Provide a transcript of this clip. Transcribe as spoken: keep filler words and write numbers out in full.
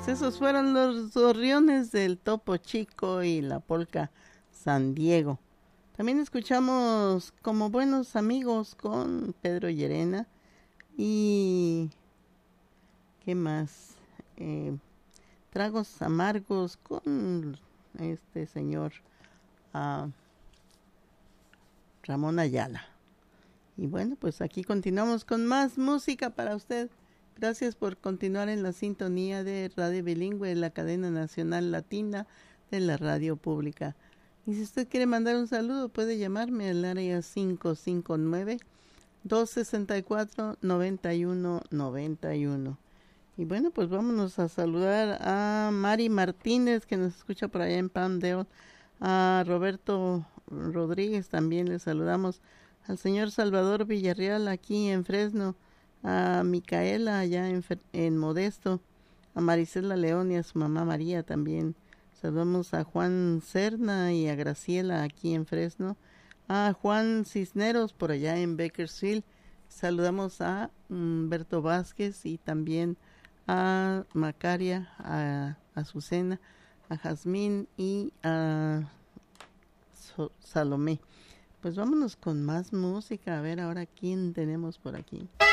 Pues esos fueron los gorriones del Topo Chico y la polca San Diego. También escuchamos Como Buenos Amigos con Pedro Llerena. Y ¿qué más? Eh, Tragos Amargos con este señor uh, Ramón Ayala. Y bueno, pues aquí continuamos con más música para usted. Gracias por continuar en la sintonía de Radio Bilingüe, la cadena nacional latina de la radio pública. Y si usted quiere mandar un saludo, puede llamarme al área cinco cinco nueve, dos seis cuatro, nueve uno nueve uno. Y bueno, pues vámonos a saludar a Mari Martínez, que nos escucha por allá en Palmdale, a Roberto Rodríguez también le saludamos, al señor Salvador Villarreal aquí en Fresno, a Micaela allá en, en Modesto, a Marisela León y a su mamá María también. Saludamos a Juan Cerna y a Graciela aquí en Fresno, a Juan Cisneros por allá en Bakersfield. Saludamos a Humberto Vázquez y también a Macaria, a Azucena, a Jazmín y a so Salomé. Pues vámonos con más música, a ver ahora quién tenemos por aquí.